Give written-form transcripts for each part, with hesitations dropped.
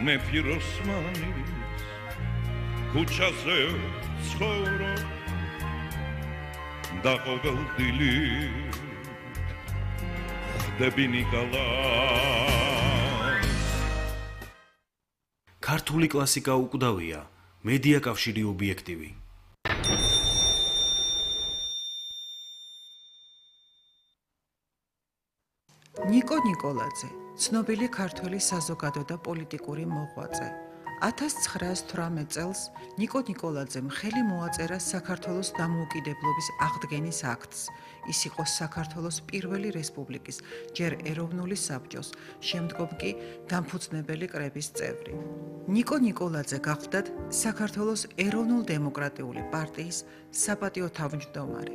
მე ფიროსმანის ქუჩაზე ცხოვრობ და ყოველდღილი ხდები ნიკოლას. ქართული კლასიკა უკვდავია, მედია კავშირი ობიექტივი. ნიკო ნიკოლაძე, ცნობილი ქართველი საზოგადო და პოლიტიკური მოღვაწე. 1918 წელს ნიკო ნიკოლაძემ ხელი მოაწერა საქართველოს დამოუკიდებლობის აღდგენის აქტს. ის იყო საქართველოს პირველი რესპუბლიკის, ჯერ ეროვნული საბჭოს, შემდგომ კი დამფუძნებელი კრების წევრი. ნიკო ნიკოლაძე გახლდათ საქართველოს ეროვნულ-დემოკრატიული პარტიის საპატიო თავმჯდომარე.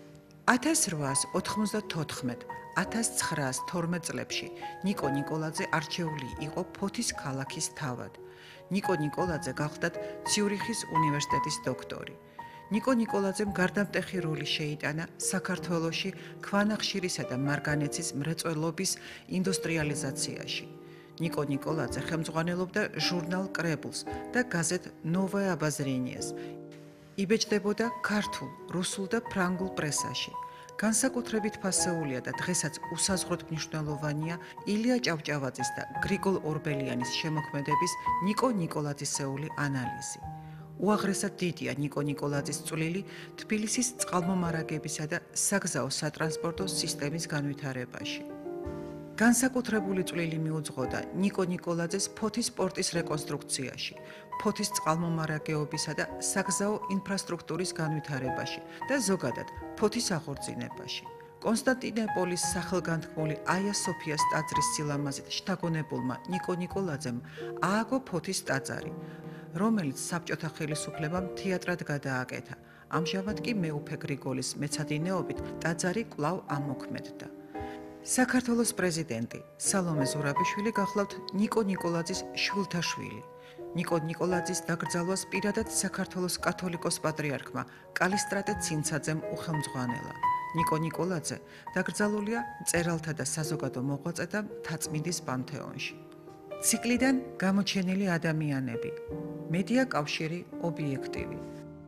1894-1912 წლებში ნიკო ნიკოლაძე არჩეული იყო ფოთის ქალაქის თავად. ნიკო ნიკოლაძე გახლდათ ციურიხის უნივერსიტეტის დოქტორი. ნიკო ნიკოლაძემ გარდამტეხი როლი შეიტანა საქართველოში ქვანახშირისა და მარგანეცის მრეწველობის ინდუსტრიალიზაციაში. ნიკო ნიკოლაძე ხელმძღვანელობდა ჟურნალ კრებულს და გაზეთ ნოვое обозрениეს. იბეჭდებოდა ქართულ, რუსულ და ფრანგულ პრესაში. განსაკუთრებით ფასეულია და დღესაც უსაზღვროდ მნიშვნელოვანია ილია ჭავჭავაძის და გრიგოლ ორბელიანის შემოქმედების ნიკო ნიკოლაძისეული ანალიზი. უაღრესად დიდია ნიკო ნიკოლაძის წვლილი თბილისის წყალმომარაგებისა და საგზაო სატრანსპორტო სისტემის განვითარებაში. განსაკუთრებული წვლილი მიუძღოდა ნიკო ნიკოლაძეს ფოთის პორტის რეკონსტრუქციაში, ფოთის წყალმომარაგეობისა და საგზაო ინფრასტრუქტურის განვითარებაში და ზოგადად ფოთის აღორძინებაში. კონსტანტინოპოლის სახელგანთქმული აია სოფიას ტაძრის სილამაზით შთაგონებულმა ნიკო ნიკოლაძემ ააგო ფოთის ტაძარი, რომელიც საბჭოთა ხელისუფლებამ თეატრად გადააკეთა. ამჟამად კი მეუფე გრიგოლის მეცადინეობით ტაძარი კვლავ ამოქმედდა. საქართველოს პრეზიდენტი სალომე ზურაბიშვილი გახლავთ ნიკო ნიკოლაძის შვილთა შვილი. ნიკო ნიკოლაძის დაკრძალვას პირადად საქართველოს კათოლიკოს პატრიარქმა კალისტრატე ცინცაძემ უხელმძღვანელა. ნიკო ნიკოლაძე დაკრძალულია მწერალთა და საზოგადო მოღვაწეთა მთაწმინდის პანთეონში. ციკლიდან გამოჩენილი ადამიანები. მედია კავშირი ობიექტივი.